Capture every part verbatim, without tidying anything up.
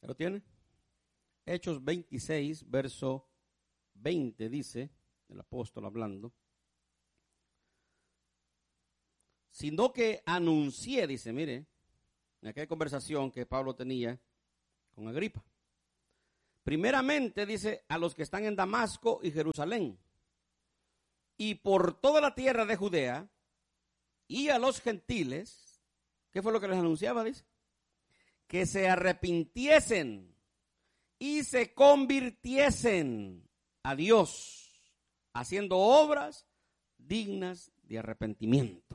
¿Ya lo tiene? Hechos veintiséis, verso veinte, dice el apóstol hablando. Sino que anuncié, dice, mire, en aquella conversación que Pablo tenía con Agripa. Primeramente, dice, a los que están en Damasco y Jerusalén, y por toda la tierra de Judea, y a los gentiles, ¿qué fue lo que les anunciaba? Dice, que se arrepintiesen y se convirtiesen a Dios, haciendo obras dignas de arrepentimiento.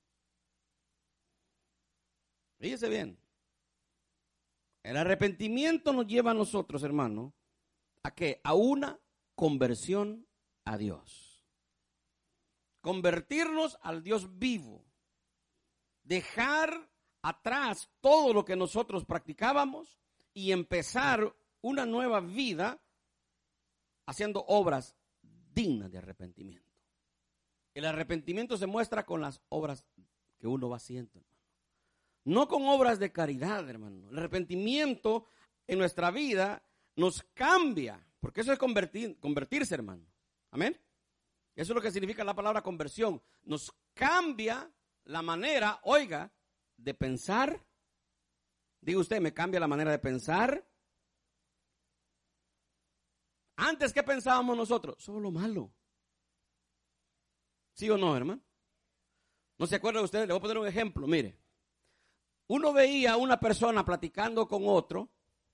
Fíjese bien, el arrepentimiento nos lleva a nosotros, hermano, ¿a qué? A una conversión a Dios. Convertirnos al Dios vivo. Dejar atrás todo lo que nosotros practicábamos y empezar una nueva vida haciendo obras dignas de arrepentimiento. El arrepentimiento se muestra con las obras que uno va haciendo, hermano. No con obras de caridad, hermano. El arrepentimiento en nuestra vida nos cambia, porque eso es convertir, convertirse, hermano. Amén. Eso es lo que significa la palabra conversión. Nos cambia la manera, oiga, de pensar. Diga usted, me cambia la manera de pensar. Antes, ¿qué pensábamos nosotros? Solo lo malo. ¿Sí o no, hermano? ¿No se acuerda usted? Le voy a poner un ejemplo, mire. Uno veía a una persona platicando con otro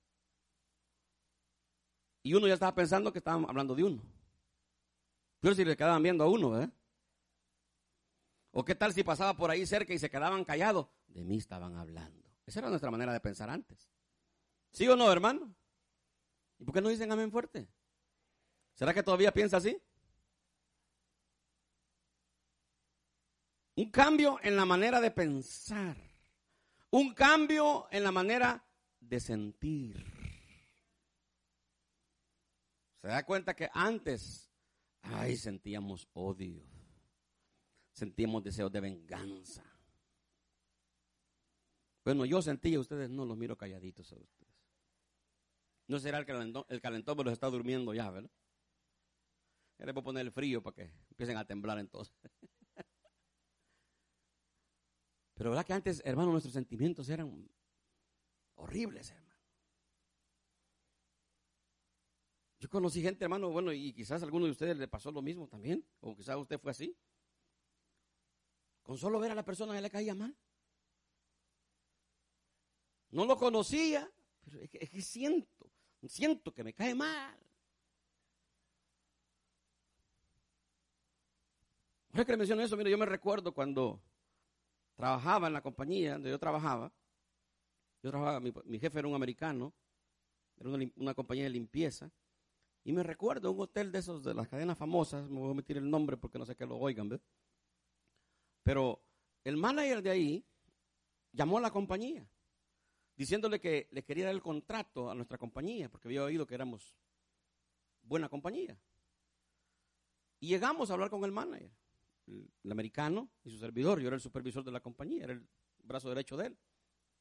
y uno ya estaba pensando que estaban hablando de uno. Pero si le quedaban viendo a uno, ¿verdad? ¿O qué tal si pasaba por ahí cerca y se quedaban callados? De mí estaban hablando. Esa era nuestra manera de pensar antes. ¿Sí o no, hermano? ¿Y por qué no dicen amén fuerte? ¿Será que todavía piensa así? Un cambio en la manera de pensar. Un cambio en la manera de sentir. ¿Se da cuenta que antes, ay, sentíamos odio? Sentíamos deseos de venganza. Bueno, yo sentía, ustedes no, los miro calladitos a ustedes. ¿No será el calentón, el calentón pero los está durmiendo ya, verdad? Ya les voy a poner el frío para que empiecen a temblar entonces. Pero verdad que antes, hermano, nuestros sentimientos eran horribles, hermano. Yo conocí gente, hermano, bueno, y quizás a alguno de ustedes le pasó lo mismo también, o quizás usted fue así. Con solo ver a la persona ya le caía mal. No lo conocía, pero es que, es que siento, siento que me cae mal. Ahora que le menciono eso, mire, yo me recuerdo cuando trabajaba en la compañía donde yo trabajaba. Yo trabajaba, mi, mi jefe era un americano, era una, una compañía de limpieza. Y me recuerdo un hotel de esos de las cadenas famosas, me voy a omitir el nombre porque no sé que lo oigan, ¿ves? Pero el manager de ahí llamó a la compañía diciéndole que le quería dar el contrato a nuestra compañía porque había oído que éramos buena compañía. Y llegamos a hablar con el manager, el, el americano y su servidor. Yo era el supervisor de la compañía, era el brazo derecho de él.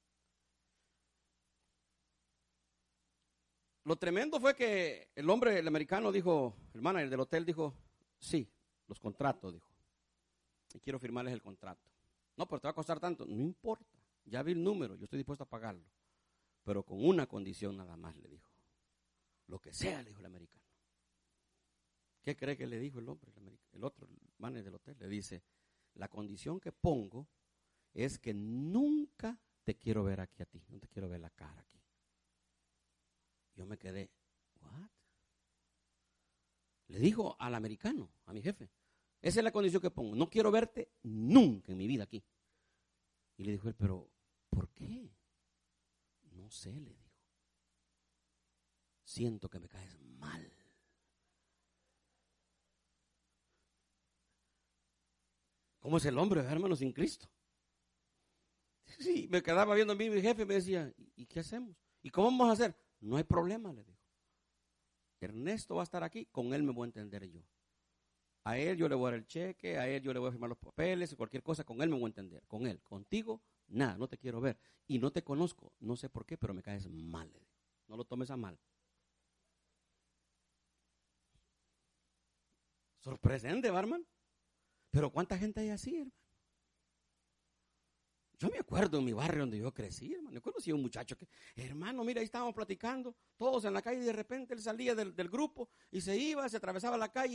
Lo tremendo fue que el hombre, el americano dijo, el manager del hotel dijo, sí, los contratos, dijo. Y quiero firmarles el contrato. No, pero te va a costar tanto. No importa, ya vi el número, yo estoy dispuesto a pagarlo. Pero con una condición nada más, le dijo. Lo que sea, le dijo el americano. ¿Qué cree que le dijo el hombre, el, el otro, el manager del hotel? Le dice, la condición que pongo es que nunca te quiero ver aquí a ti, no te quiero ver la cara aquí. Yo me quedé, ¿what? Le dijo al americano, a mi jefe, esa es la condición que pongo, no quiero verte nunca en mi vida aquí. Y le dijo él, pero ¿por qué? No sé, le dijo. Siento que me caes mal. ¿Cómo es el hombre, hermano, sin Cristo? Sí, me quedaba viendo a mí mi jefe y me decía, ¿y qué hacemos? ¿Y cómo vamos a hacer? No hay problema, le dijo. Ernesto va a estar aquí, con él me voy a entender yo. A él yo le voy a dar el cheque, a él yo le voy a firmar los papeles, cualquier cosa, con él me voy a entender. Con él, contigo, nada, no te quiero ver. Y no te conozco, no sé por qué, pero me caes mal, le dijo. No lo tomes a mal. Sorprendente, ¿va, hermano? Pero ¿cuánta gente hay así, hermano? Yo me acuerdo en mi barrio donde yo crecí, hermano. Yo conocí a un muchacho que, hermano, mira, ahí estábamos platicando, todos en la calle, y de repente él salía del, del grupo y se iba, se atravesaba la calle